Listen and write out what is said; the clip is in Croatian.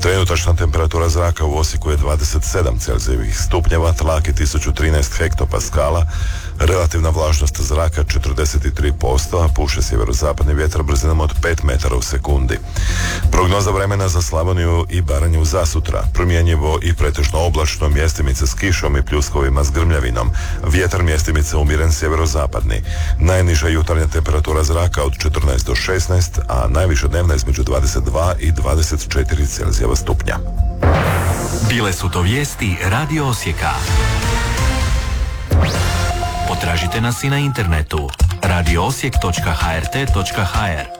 Trenutačna temperatura zraka u Osijeku je 27 Celzijevih stupnjeva, tlak je 1013 hektopaskala, relativna vlažnost zraka 43%, a puše sjeverozapadni vjetar brzinom od 5 metara u sekundi. Prognoza vremena za Slavoniju i Baranju za sutra. Promjenjivo i pretežno oblačno, mjestimice s kišom i pljuskovima s grmljavinom. Vjetar mjestimice umjeren sjeverozapadni. Najniža jutarnja temperatura zraka od 14 do 16, a najviša dnevna između 22 i 24 Celzijeva stupnja. Bile su to vijesti Radio Osijeka. Potražite nas i na internetu radioosijek.hrt.hr.